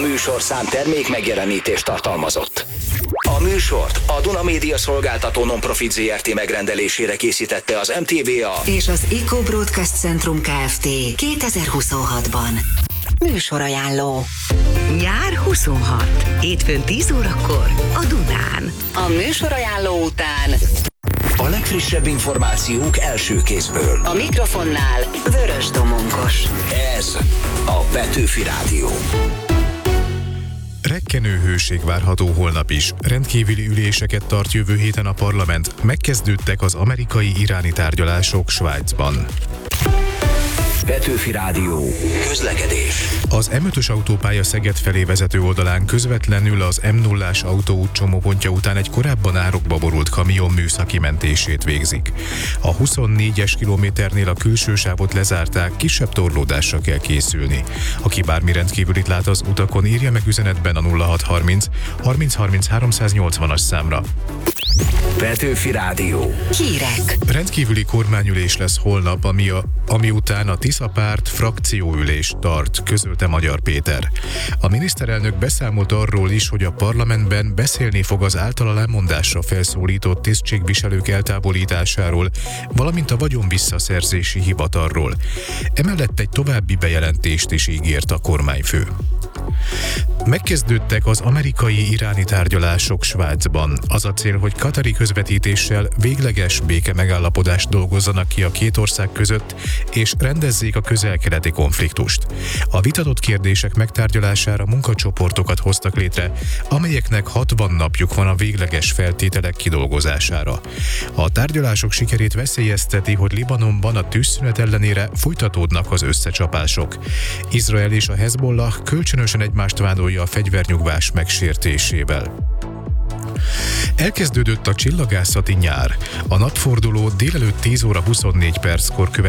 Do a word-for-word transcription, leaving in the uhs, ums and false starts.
műsorszám termék megjelenítést tartalmazott. A műsort a Duna Média Szolgáltató Nonprofit Zé Er Té megrendelésére készítette az em té vé á és az Eco Broadcast Centrum Kft. kétezer-huszonhatban. Műsorajánló. Nyár huszonhat. Hétfőn tíz órakor a Dunán. A műsorajánló után a legfrissebb információk első kézből. a mikrofonnál Vörös Domonkos. Ez a Petőfi Rádió. Rekkenő hőség várható holnap is. Rendkívüli üléseket tart jövő héten a parlament. Megkezdődtek az amerikai-iráni tárgyalások Svájcban. Petőfi Rádió. Közlekedés. Az em ötös autópálya Szeged felé vezető oldalán közvetlenül az em nullás autóút csomópontja után egy korábban árokba borult kamion műszaki mentését végzik. A huszonnégyes kilométernél a külső sávot lezárták, kisebb torlódásra kell készülni. Aki bármi rendkívülit lát az utakon, írja meg üzenetben a nulla hat harminc harminc harminc háromszáznyolcvanas számra. Petőfi Rádió. Hírek. Rendkívüli kormányülés lesz holnap, ami, a, ami után a Tisza párt frakcióülést tart, közölte Magyar Péter. A miniszterelnök beszámolt arról is, hogy a parlamentben beszélni fog az általa lemondásra felszólított tisztségviselők eltávolításáról, valamint a vagyon visszaszerzési hivatalról. Emellett egy további bejelentést is ígért a kormányfő. Megkezdődtek az amerikai-iráni tárgyalások Svájcban. Az a cél, hogy katari közvetítéssel végleges béke megállapodást dolgozzanak ki a két ország között, és rendezzék a közel-keleti konfliktust. A vitatott kérdések megtárgyalására munkacsoportokat hoztak létre, amelyeknek hatvan napjuk van a végleges feltételek kidolgozására. A tárgyalások sikerét veszélyezteti, hogy Libanonban a tűzszünet ellenére folytatódnak az összecsapások. Izrael és a Hezbollah kölcsönösen egymást vádolja a fegyvernyugvás megsértésével. Elkezdődött a csillagászati nyár. A napforduló délelőtt tíz óra huszonnégy perckor következik.